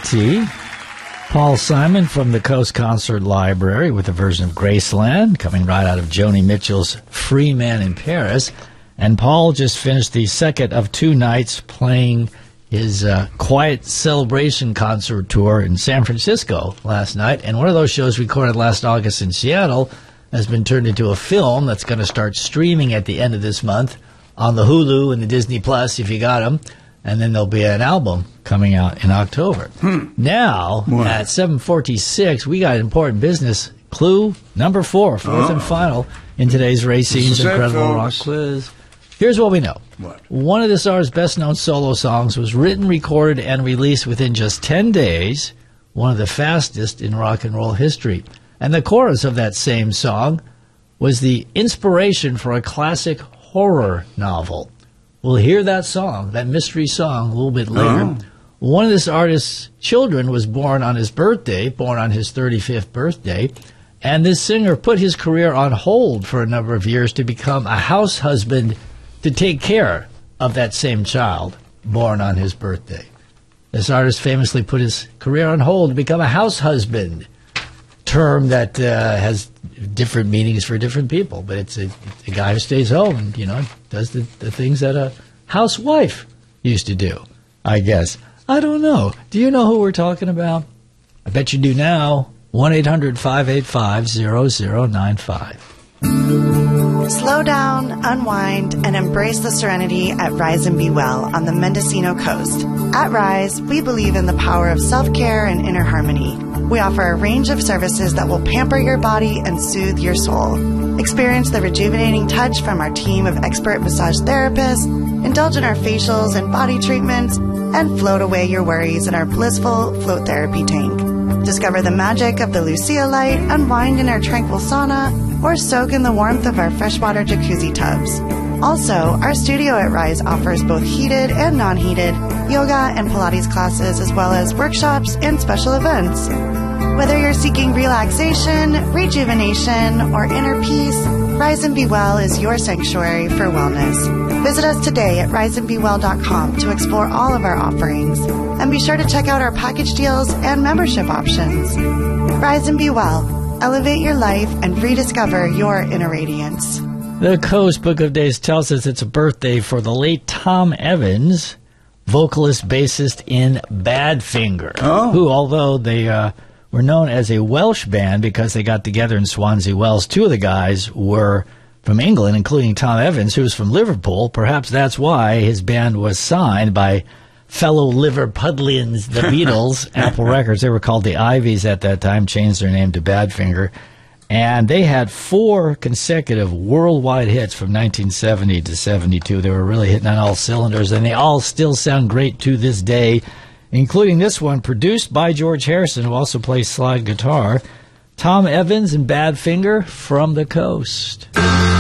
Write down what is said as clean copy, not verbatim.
Realty. Paul Simon from the Coast Concert Library with a version of Graceland coming right out of Joni Mitchell's Free Man in Paris. And Paul just finished the second of two nights playing his Quiet Celebration concert tour in San Francisco last night. And one of those shows recorded last August in Seattle has been turned into a film that's going to start streaming at the end of this month on the Hulu and the Disney Plus if you got them. And then there'll be an album coming out in October. Now, at 7:46, we got important business. Clue number 4, fourth and final in today's Racine's Incredible Rock Quiz. Here's what we know. One of this artist's best-known solo songs was written, recorded, and released within just 10 days, one of the fastest in rock and roll history. And the chorus of that same song was the inspiration for a classic horror novel. We'll hear that song, that mystery song, a little bit later. One of this artist's children was born on his birthday, born on his 35th birthday, and this singer put his career on hold for a number of years to become a house husband to take care of that same child born on his birthday. This artist famously put his career on hold to become a house husband, term that has different meanings for different people, but it's a guy who stays home and, you know, does the things that a housewife used to do, I guess. I don't know. Do you know who we're talking about? I bet you do now. 1-800-585-0095. Slow down, unwind, and embrace the serenity at Rise and Be Well on the Mendocino coast. At Rise, we believe in the power of self-care and inner harmony. We offer a range of services that will pamper your body and soothe your soul. Experience the rejuvenating touch from our team of expert massage therapists, indulge in our facials and body treatments, and float away your worries in our blissful float therapy tank. Discover the magic of the Lucia light, unwind in our tranquil sauna, or soak in the warmth of our freshwater jacuzzi tubs. Also, our studio at Rise offers both heated and non-heated yoga and Pilates classes, as well as workshops and special events. Whether you're seeking relaxation, rejuvenation, or inner peace, Rise and Be Well is your sanctuary for wellness. Visit us today at riseandbewell.com to explore all of our offerings. And be sure to check out our package deals and membership options. Rise and Be Well. Elevate your life and rediscover your inner radiance. The Coast Book of Days tells us it's a birthday for the late Tom Evans, vocalist, bassist in Badfinger, who, although they were known as a Welsh band because they got together in Swansea Wells, two of the guys were from England, including Tom Evans, who was from Liverpool. Perhaps that's why his band was signed by fellow Liverpudlians, the Beatles, Apple Records. They were called the Ivies at that time, changed their name to Badfinger. And they had 4 consecutive worldwide hits from 1970 to 72. They were really hitting on all cylinders, and they all still sound great to this day, including this one, produced by George Harrison, who also plays slide guitar. Tom Evans and Badfinger, From the Coast.